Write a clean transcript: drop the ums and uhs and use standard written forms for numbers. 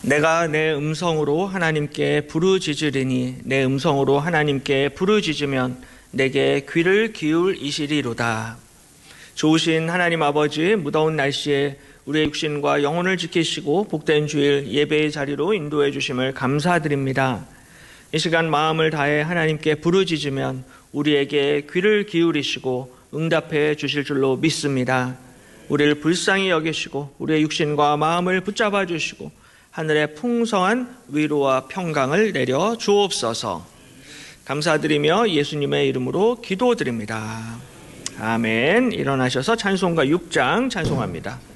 내가 내 음성으로 하나님께 부르짖으리니 내 음성으로 하나님께 부르짖으면 내게 귀를 기울이시리로다. 좋으신 하나님 아버지, 무더운 날씨에 우리의 육신과 영혼을 지키시고 복된 주일 예배의 자리로 인도해 주심을 감사드립니다. 이 시간 마음을 다해 하나님께 부르짖으면 우리에게 귀를 기울이시고 응답해 주실 줄로 믿습니다. 우리를 불쌍히 여기시고 우리의 육신과 마음을 붙잡아 주시고 하늘의 풍성한 위로와 평강을 내려 주옵소서. 감사드리며 예수님의 이름으로 기도드립니다. 아멘. 일어나셔서 찬송가 6장 찬송합니다.